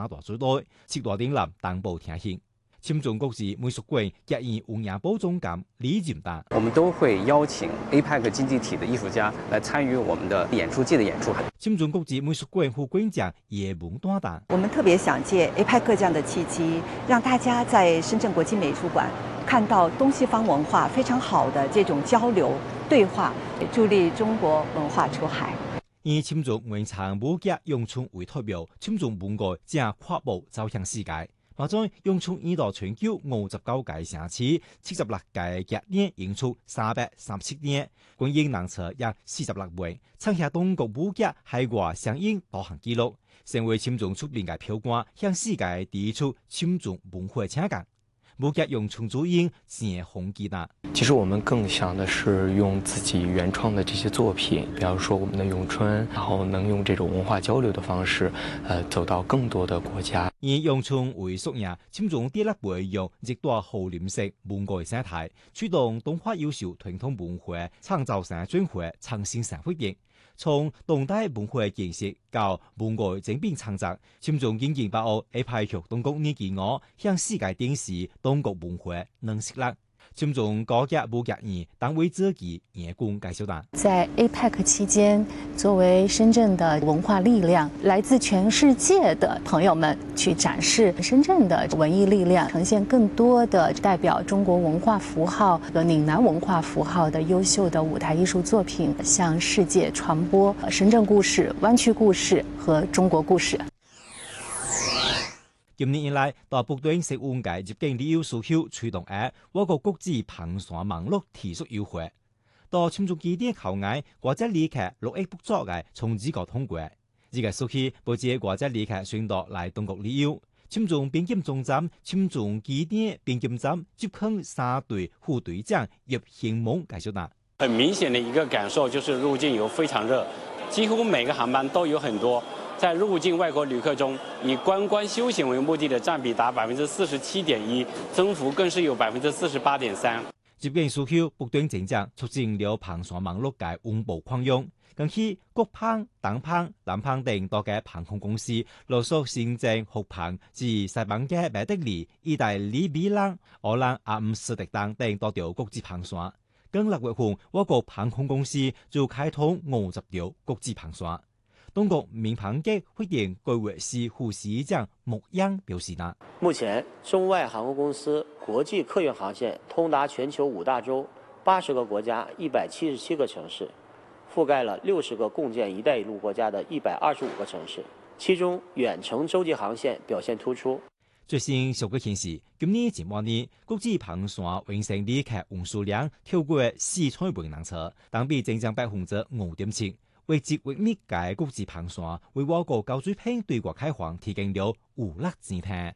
大做對，七大鼎立擔保聽行。簽中國際美術館結義文藝部總監李錦達， 我們都會邀請 APEC 經濟體的藝術家來參與我們的演出季的演出。 簽中國際美術館副館長葉文大達， 我們特別想借 APEC 這樣的契機，讓大家在深圳國際美術館看到東西方文化非常好的這種交流對話，助力中國文化出海。 以簽中文창武俠詠春為代表，簽中文藝正跨步走向世界。馬在詠春已到全球59個城市，76個節點演出337點，觀影人次約46萬，創下中國武俠海外上映多項紀錄，成為簽中出品嘅票館向世界第一處簽中文化搶講。武俠詠春主演謝洪基達， 其實我們更想的是用自己原創的這些作品，比方說我們的詠春，然後能用這種文化交流的方式，走到更多的國家。 以詠春為縮影，簽中第一培養亦多好臉色文藝生態，驅動動畫優秀傳統文化，創造成轉化創新生活型。從當代文化建設到文藝精品創作，簽中經驗把握APEC中國年紀我向世界展示中國文化能實力。簽中高級武俠人當為自己員工介紹的， 在 APEC 期間，作為深圳的文化力量，來自全世界的朋友們去展示深圳的文藝力量，呈現更多的代表中國文化符號和嶺南文化符號的優秀的舞台藝術作品，向世界傳播深圳故事、灣區故事和中國故事。 今年以來，大不斷食物界接近旅遊需求驅動下，我國國際航線網絡提速優惠。到簽中基點口岸，或者旅客6億不足嘅從自個通過，呢個數據不止或者旅客選擇來中國旅遊。簽中邊檢總站、簽中基點邊檢站接近3隊副隊長葉興夢介紹啦。 很明顯的一個感受就是入境遊非常熱，幾乎每個航班都有很多。在入境外國旅客中，以觀光休閒為目的的佔比達47.1%，增幅更是有48.3%。 接近需求不斷增長，促進了航線網絡嘅穩步擴容。近期，國航、東航、南航等多個航空公司陸續新增復航至西班牙馬德里、意大利米蘭、荷蘭阿姆斯特丹等多條國際航線。更6月份，我國航空公司就開通50條國際航線。中國民航局會定規劃師副市長穆央表示啦， 目前中外航空公司國際客運航線通達全球5大洲、80個國家、177個城市，覆蓋了60個共建“一帶一路”國家的125個城市，其中遠程洲際航線表現突出。 最新數據顯示，今年前半年國際航線完成旅客運輸量超過400萬人次，同比增長5.7%。為節為密嘅國際航線，為我國高水平對外開放提供了有力支撐。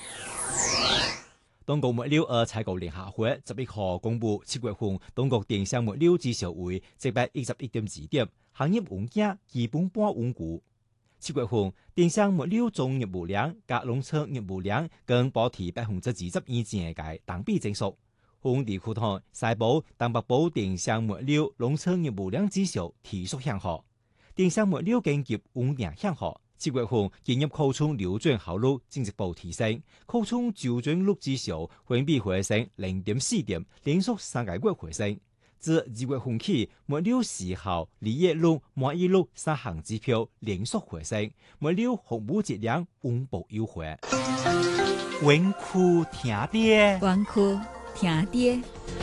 中國物流和採購聯合會11號公布7月份中國電商物流指數為711.2點，行業穩健，基本半穩固。7月份電商物流總業務量加農車業務量更保持20%以前嘅同比增速。本地區台西部、東北部電商物流農車業務量指數提速向好，電商物流經濟穩定向好。7月份進入庫存流轉效率進一步提升，庫存周轉率指數分別回升0.4點，連續3個月回升。自2月份起，物流時效、利益率、滿意率3項指標連續回升，物流服務質量穩步優化。穩酷聽爹， 穩酷聽爹，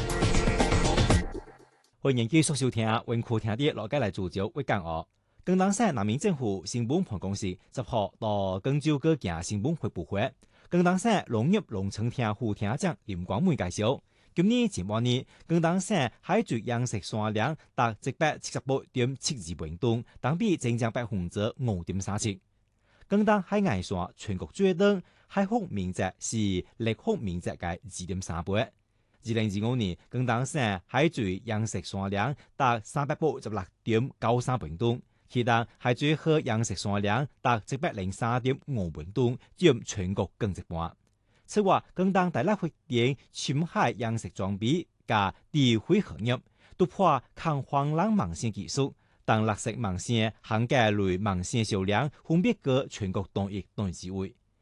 歡迎繼續收聽穩酷聽爹，落街嚟聚焦會講哦。廣東省人民政府新聞辦公室10號到廣州各界新聞發佈會，廣東省農業農村廳副廳長林光梅介紹，今年前半年，廣東省海水養殖產量達778.72萬噸，同比增長5.37%。廣東海岸線全國最長海覆面積是陸覆面積嘅2.3倍。2025年，廣東省海水養殖產量達386.93萬噸，其他海水可養殖產量達703.5萬噸，佔全國近一半。此外，廣東大力發展深海養殖裝備加智慧行業，突破抗氾濫網線技術，當綠色網線、涵蓋類網線銷量分別各全國同一之位。